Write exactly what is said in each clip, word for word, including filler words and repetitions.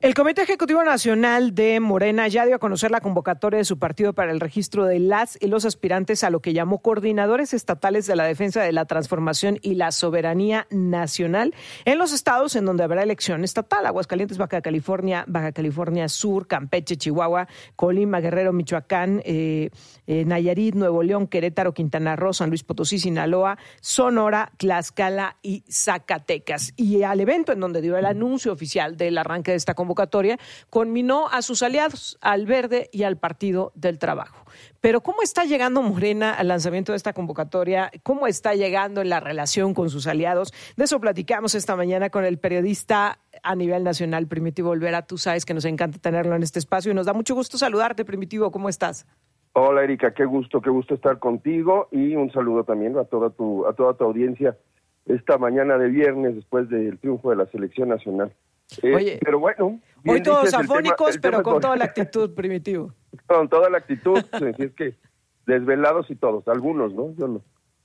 El Comité Ejecutivo Nacional de Morena ya dio a conocer la convocatoria de su partido para el registro de las y los aspirantes a lo que llamó coordinadores estatales de la defensa de la transformación y la soberanía nacional en los estados en donde habrá elección estatal: Aguascalientes, Baja California, Baja California Sur, Campeche, Chihuahua, Colima, Guerrero, Michoacán, eh, eh, Nayarit, Nuevo León, Querétaro, Quintana Roo, San Luis Potosí, Sinaloa, Sonora, Tlaxcala y Zacatecas. Y al evento en donde dio el anuncio oficial del arranque de esta convocatoria, conminó a sus aliados, al Verde y al Partido del Trabajo. Pero ¿cómo está llegando Morena al lanzamiento de esta convocatoria? ¿Cómo está llegando en la relación con sus aliados? De eso platicamos esta mañana con el periodista a nivel nacional, Primitivo Olvera. Tú sabes que nos encanta tenerlo en este espacio y nos da mucho gusto saludarte, Primitivo. ¿Cómo estás? Hola, Erika, qué gusto, qué gusto estar contigo, y un saludo también a toda tu, a toda tu audiencia esta mañana de viernes después del triunfo de la selección nacional. Eh, Oye, pero bueno, hoy todos afónicos, pero tema con con... toda la actitud, Primitivo. Con toda la actitud, es que desvelados y todos, algunos, ¿no? Yo no.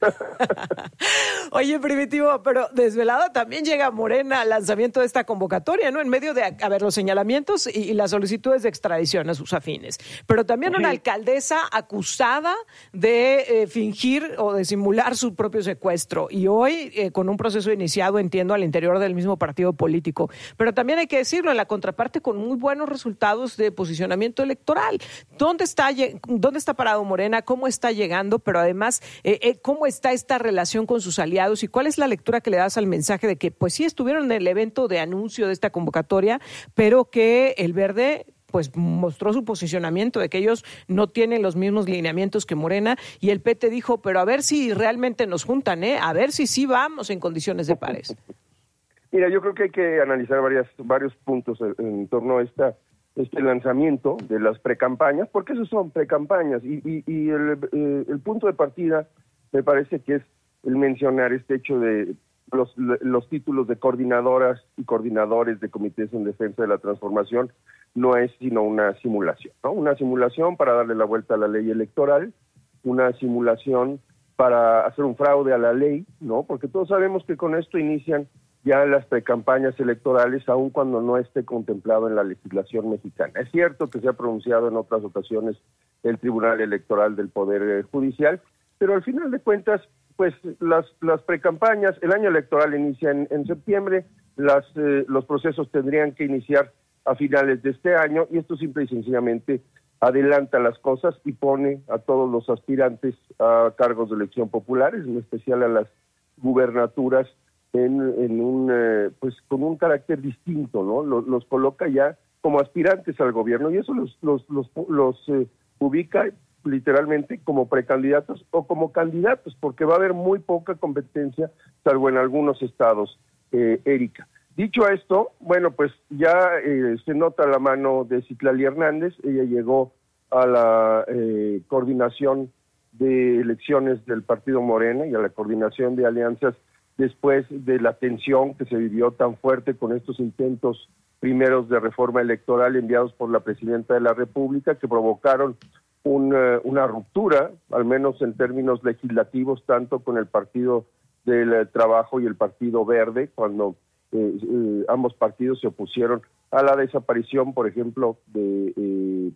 Oye, Primitivo, pero desvelada también llega Morena al lanzamiento de esta convocatoria, ¿no? En medio de, a ver, los señalamientos y, y las solicitudes de extradición a sus afines. Pero también una sí. alcaldesa acusada de eh, fingir o de simular su propio secuestro. Y hoy, eh, con un proceso iniciado, entiendo, al interior del mismo partido político. Pero también hay que decirlo, en la contraparte, con muy buenos resultados de posicionamiento electoral. ¿Dónde está, dónde está parado Morena? ¿Cómo está llegando? Pero además, eh, eh, ¿cómo está esta relación con sus aliados y cuál es la lectura que le das al mensaje de que pues sí estuvieron en el evento de anuncio de esta convocatoria, pero que el Verde pues mostró su posicionamiento de que ellos no tienen los mismos lineamientos que Morena, y el P T dijo, pero a ver si realmente nos juntan, ¿eh? A ver si sí vamos en condiciones de pares? Mira, yo creo que hay que analizar varias, varios puntos en, en torno a esta este lanzamiento de las precampañas, porque esos son precampañas, y, y, y el, eh, el punto de partida me parece que es el mencionar este hecho de los, los títulos de coordinadoras y coordinadores de comités en defensa de la transformación no es sino una simulación, ¿no? Una simulación para darle la vuelta a la ley electoral, una simulación para hacer un fraude a la ley, ¿no? Porque todos sabemos que con esto inician ya las precampañas electorales, aun cuando no esté contemplado en la legislación mexicana. Es cierto que se ha pronunciado en otras ocasiones el Tribunal Electoral del Poder Judicial, pero al final de cuentas, pues las las precampañas, el año electoral inicia en, en septiembre, las eh, los procesos tendrían que iniciar a finales de este año, y esto simple y sencillamente adelanta las cosas y pone a todos los aspirantes a cargos de elección populares, en especial a las gubernaturas, en, en un eh, pues con un carácter distinto, ¿no? Los, los coloca ya como aspirantes al gobierno, y eso los los los, los eh, ubica literalmente como precandidatos o como candidatos, porque va a haber muy poca competencia, salvo en algunos estados, eh, Erika. Dicho esto, bueno, pues ya eh, se nota la mano de Citlali Hernández. Ella llegó a la eh, coordinación de elecciones del Partido Morena y a la coordinación de alianzas después de la tensión que se vivió tan fuerte con estos intentos primeros de reforma electoral enviados por la Presidenta de la República, que provocaron un, uh, una ruptura, al menos en términos legislativos, tanto con el Partido del Trabajo y el Partido Verde, cuando eh, eh, ambos partidos se opusieron a la desaparición, por ejemplo, de, eh,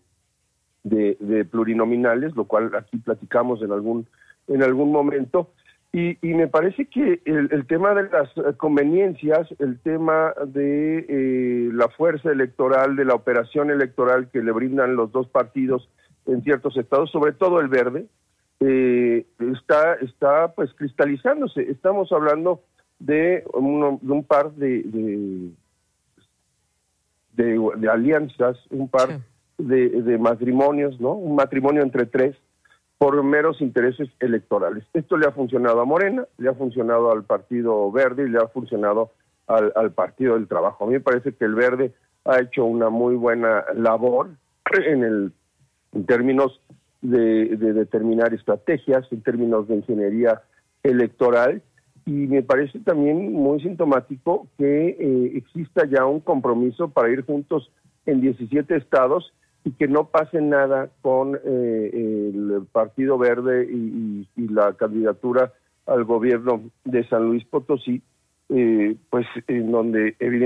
de, de plurinominales, lo cual aquí platicamos en algún, en algún momento. Y, y me parece que el, el tema de las conveniencias, el tema de eh, la fuerza electoral, de la operación electoral que le brindan los dos partidos en ciertos estados, sobre todo el Verde, eh, está está pues cristalizándose. Estamos hablando de, uno, de un par de de, de de alianzas, un par sí. de, de matrimonios, ¿no? Un matrimonio entre tres, por meros intereses electorales. Esto le ha funcionado a Morena, le ha funcionado al Partido Verde y le ha funcionado al, al Partido del Trabajo. A mí me parece que el Verde ha hecho una muy buena labor en el en términos de, de determinar estrategias, en términos de ingeniería electoral, y me parece también muy sintomático que eh, exista ya un compromiso para ir juntos en diecisiete estados y que no pase nada con eh, el Partido Verde y, y, y la candidatura al gobierno de San Luis Potosí, eh, pues en donde evidentemente